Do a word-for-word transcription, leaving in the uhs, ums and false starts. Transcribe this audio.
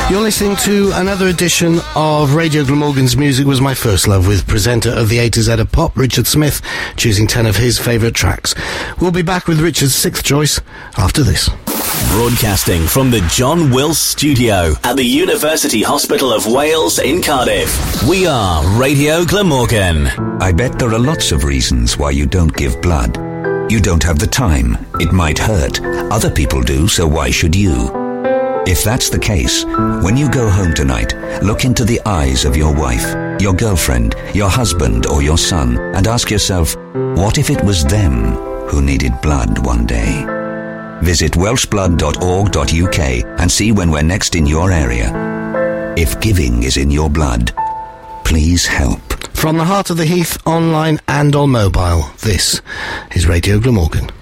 You're listening to another edition of Radio Glamorgan's Music Was My First Love, with presenter of the A to Z of Pop, Richard Smith, choosing ten of his favourite tracks. We'll be back with Richard's sixth choice after this. Broadcasting from the John Wills Studio at the University Hospital of Wales in Cardiff, we are Radio Glamorgan. I bet there are lots of reasons why you don't give blood. You don't have the time. It might hurt. Other people do, so why should you? If that's the case, when you go home tonight, look into the eyes of your wife, your girlfriend, your husband or your son, and ask yourself, what if it was them who needed blood one day? Visit welsh blood dot org dot U K and see when we're next in your area. If giving is in your blood, please help. From the heart of the Heath, online and on mobile, this is Radio Glamorgan.